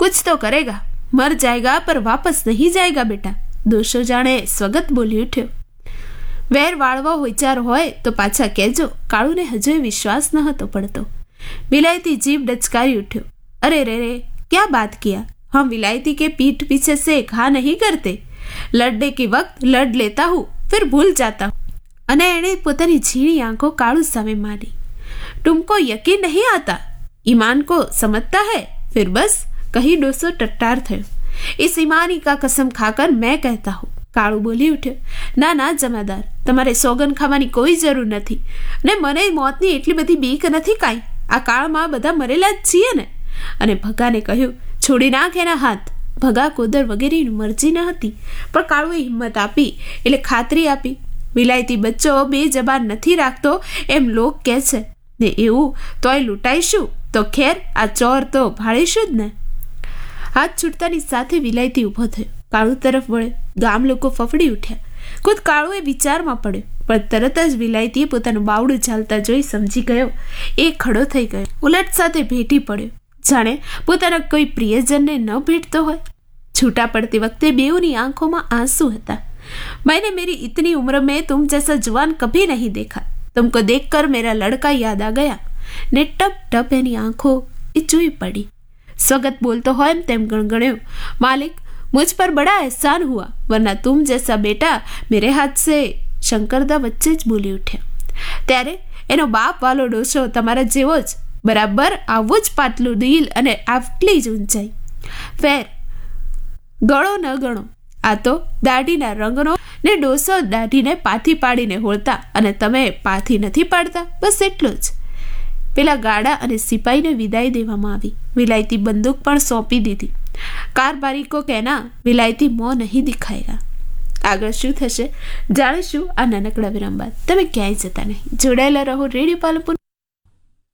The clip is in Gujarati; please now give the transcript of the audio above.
कुछ तो करेगा, मर जाएगा पर वापस नहीं जाएगा बेटा। ડોસો જાણે સ્વગત બોલી ઉઠ્યો. વેર વાળવો વિચાર હોય તો પાછા કહેજો. કાળુને હજુ વિશ્વાસ ન હતો પડતો. વિલાયતી જીભ ડચકારી ઉઠ્યો. અરે રે રે, क्या बात किया? हम विलायती के पीठ पीछे से घा नहीं करते. लड़ने के वक्त लड़ लेता हूँ, फिर भूल जाता हूँ. અને એણે પોતાની ઝીણી આંખો કાળુ સામે મારી. तुमको यकीन नहीं आता, ईमान को समझता है, फिर बस कहीं डोसो टट्टार थयो. इस ईमानी का कसम खाकर मैं कहता हूँ. કાળુ બોલી ઉઠ્યો. ના ના જમાદાર, તમારે સોગન ખાવાની કોઈ જરૂર નથી, ને મને મોતની એટલી બધી બીક નથી કાંઈ. આ કાળમાં બધા મરેલા જ છીએ ને. અને ભગાને કહ્યું, છોડી નાખ એના હાથ. ભગા કોદર વગેરેની મરજી ન હતી, પણ કાળુએ હિંમત આપી એટલે ખાતરી આપી. વિલાયતી બચ્ચો બે જબાન નથી રાખતો એમ લોક કહે છે ને, એવું તોય લૂંટાઈશું તો ખેર, આ ચોર તો ભાળીશું જ ને. હાથ છૂટતાની સાથે વિલાયતી ઊભો થયો. કાળુ તરફ વળ્યો. ગામ લોકો ફફડી ઉઠ્યા. ખુદ કાળુ એ વિચારમાં પડ્યો, પણ તરત જ વિલાયતીએ પોતાનું બાવડું ચાલતા જોઈ સમજી ગયો એ ખડો થઈ ગયો. ઉલટ સાથે ભેટી પડ્યો, જાણે પોતાના કોઈ પ્રિયજનને ન ભેટતો હોય. છૂટા પડતી વખતે બેઉની આંખોમાં આંસુ હતા. मैंने मेरी इतनी उम्र में तुम जैसा जुआन कभी नहीं देखा. तुमको देखकर मेरा लड़का याद आ गया. ने टप टप एनी आंखों એ જોઈ પડી. સ્વગત બોલતો હોય એમ તેમ ગણગણ્યો. मालिक, मुझ पर बड़ा एहसान हुआ, वरना तुम जैसा बेटा मेरे हाथ से. શંકરદા વચ્ચે જ બોલી ઉઠ્યા. ત્યારે એનો બાપ વાલો ડોસો તમારા જેવો જ, બરાબર આવું જ પાતળું દિલ અને આટલી જ ઊંચાઈ. ફેર ગળો ન ગણો. આ તો દાઢીના રંગનો ને ડોસો દાઢીને પાથી પાડીને હોળતા, અને તમે પાથી નથી પાડતા, બસ એટલો જ. પેલા ગાડા અને સિપાહીને વિદાય દેવામાં આવી. વિલાયતી બંદૂક પણ સોંપી દીધી. કારબારી કો કહેના, વિલાયતી મોં નહીં દિખાયેગા. આગળ શું થશે જાણીશું આ નાનકડા વિરામ બાદ. તમે ક્યાંય જતા નહીં, જોડાયેલા રહો રેડિયો પાલનપુર.